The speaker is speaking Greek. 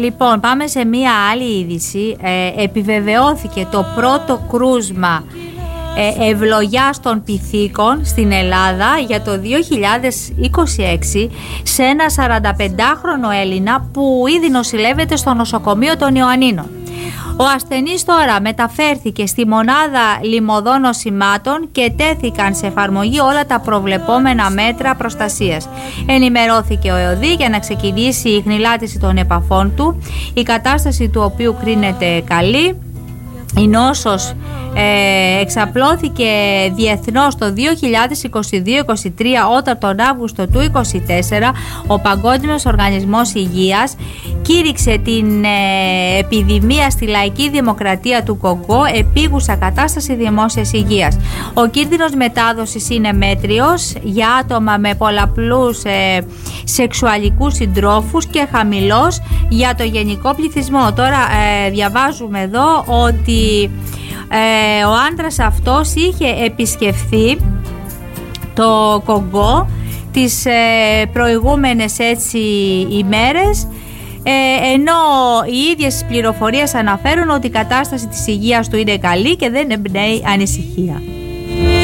Λοιπόν, πάμε σε μία άλλη είδηση. Επιβεβαιώθηκε το πρώτο κρούσμα ευλογιάς των πυθίκων στην Ελλάδα για το 2026 σε ένα 45χρονο Έλληνα που ήδη νοσηλεύεται στο νοσοκομείο των Ιωαννίνων. Ο ασθενής τώρα μεταφέρθηκε στη μονάδα λιμωδών νοσημάτων και τέθηκαν σε εφαρμογή όλα τα προβλεπόμενα μέτρα προστασίας. Ενημερώθηκε ο ΕΟΔΗ για να ξεκινήσει η χνηλάτιση των επαφών του, η κατάσταση του οποίου κρίνεται καλή. Η νόσος εξαπλώθηκε διεθνώς το 2022-2023, όταν τον Αύγουστο του 2024 ο Παγκόσμιος Οργανισμός Υγείας κήρυξε την επιδημία στη λαϊκή δημοκρατία του Κονγκό επίγουσα κατάσταση δημόσιας υγείας. Ο κίνδυνος μετάδοσης είναι μέτριος για άτομα με πολλαπλούς σεξουαλικούς συντρόφους και χαμηλός για το γενικό πληθυσμό. Τώρα διαβάζουμε εδώ ότι ο άντρας αυτός είχε επισκεφθεί το Κονγκό τις προηγούμενες ημέρες, ενώ οι ίδιες πληροφορίες αναφέρουν ότι η κατάσταση της υγείας του είναι καλή και δεν εμπνέει ανησυχία.